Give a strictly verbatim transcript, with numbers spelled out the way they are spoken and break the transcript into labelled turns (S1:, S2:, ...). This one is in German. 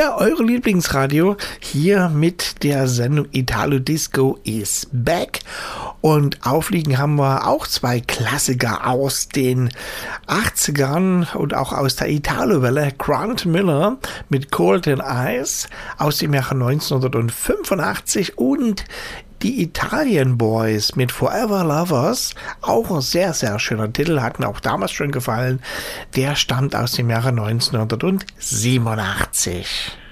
S1: Ja, eure Lieblingsradio hier mit der Sendung Italo Disco is back. Und aufliegen haben wir auch zwei Klassiker aus den achtzigern und auch aus der Italo-Welle. Grant Miller mit Golden Eyes aus dem Jahre neunzehnhundertfünfundachtzig und die Italien Boys mit Forever Lovers, auch ein sehr, sehr schöner Titel, hat mir auch damals schon gefallen. Der stammt aus dem Jahre neunzehnhundertsiebenundachtzig.